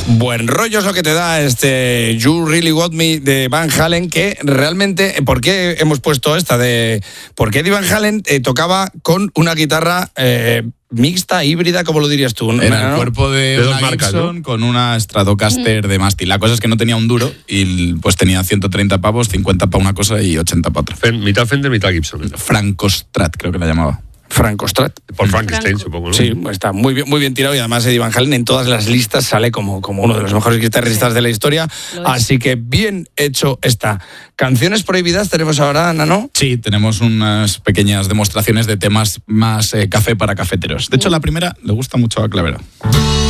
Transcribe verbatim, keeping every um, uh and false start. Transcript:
Buen rollo es lo que te da este You Really Got Me de Van Halen, que realmente, ¿por qué hemos puesto esta? de ¿Por qué Eddie Van Halen eh, tocaba con una guitarra eh, mixta, híbrida, como lo dirías tú? Era ¿no? el cuerpo de, de una marcas, Gibson, ¿no? con una Stratocaster de mástil. La cosa es que no tenía un duro y pues tenía ciento treinta pavos, cincuenta para una cosa y ochenta para otra. Fen, mitad Fender, mitad Gibson. Francostrat, creo que la llamaba. Franco Strat. Por Frankenstein, Franco. supongo, ¿no? Sí, está muy bien, muy bien tirado y además Eddie Van Halen en todas las listas sale como, como uno de los mejores guitarristas de la historia. Así que bien hecho está. Canciones prohibidas tenemos ahora, Nano. Sí, tenemos unas pequeñas demostraciones de temas más eh, café para cafeteros. De hecho, la primera le gusta mucho a Clavero.